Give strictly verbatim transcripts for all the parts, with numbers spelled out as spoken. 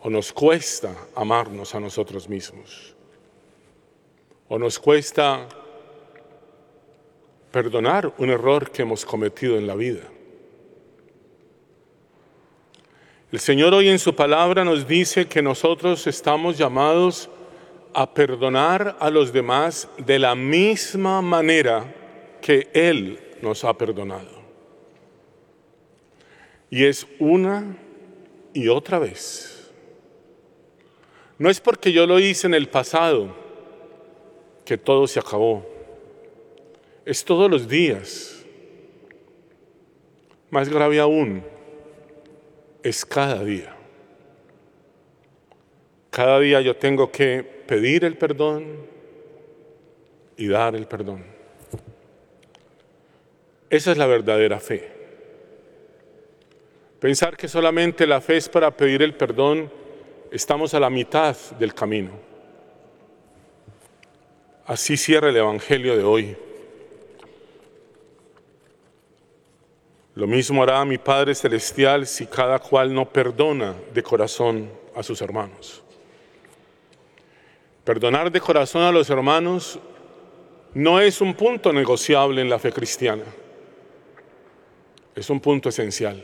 o nos cuesta amarnos a nosotros mismos, o nos cuesta perdonar un error que hemos cometido en la vida. El Señor hoy en su palabra nos dice que nosotros estamos llamados a perdonar a los demás de la misma manera que Él nos ha perdonado. Y es una y otra vez. No es porque yo lo hice en el pasado que todo se acabó. Es todos los días. Más grave aún, es cada día. Cada día yo tengo que pedir el perdón y dar el perdón. Esa es la verdadera fe. Pensar que solamente la fe es para pedir el perdón, estamos a la mitad del camino. Así cierra el Evangelio de hoy. Lo mismo hará mi Padre Celestial si cada cual no perdona de corazón a sus hermanos. Perdonar de corazón a los hermanos no es un punto negociable en la fe cristiana. Es un punto esencial.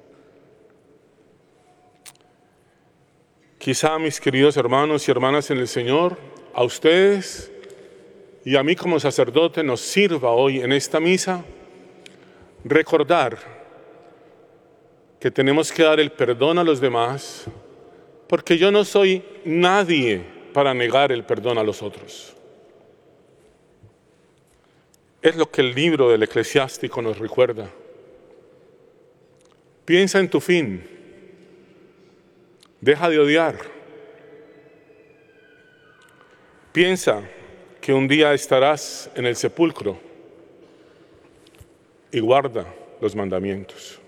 Quizá, mis queridos hermanos y hermanas en el Señor, a ustedes y a mí como sacerdote nos sirva hoy en esta misa recordar que tenemos que dar el perdón a los demás, porque yo no soy nadie para negar el perdón a los otros. Es lo que el libro del Eclesiástico nos recuerda. Piensa en tu fin. Deja de odiar. Piensa que un día estarás en el sepulcro y guarda los mandamientos.